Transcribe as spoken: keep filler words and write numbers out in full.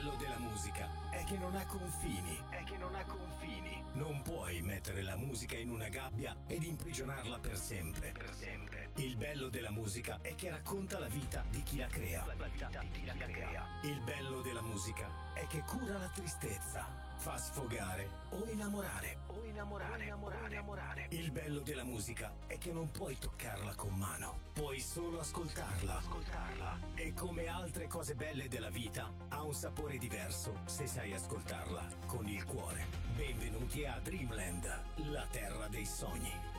bello della musica è che non ha confini, è che non ha confini. Non puoi mettere la musica in una gabbia ed imprigionarla per sempre, per sempre. Il bello della musica è che racconta la vita di chi la crea, la vita di chi la crea. Il bello della musica è che cura la tristezza, fa sfogare o innamorare, o innamorare, innamorare, innamorare. Il bello della musica è che non puoi toccarla con mano, puoi solo ascoltarla, ascoltarla. E come altre cose belle della vita, ha un sapore diverso se sai ascoltarla con il cuore. Benvenuti a Dreamland, la terra dei sogni.